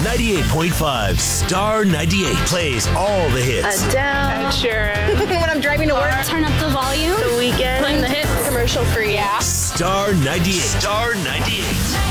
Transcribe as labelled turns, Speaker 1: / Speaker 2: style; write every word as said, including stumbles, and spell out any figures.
Speaker 1: ninety-eight point five. Star ninety-eight plays all the hits.
Speaker 2: Adele. Ed Sheeran. When I'm driving to work.
Speaker 3: Turn up the volume.
Speaker 2: The Weekend.
Speaker 3: Playing the hits.
Speaker 2: Commercial free. Yeah.
Speaker 1: Star ninety-eight. Star ninety-eight.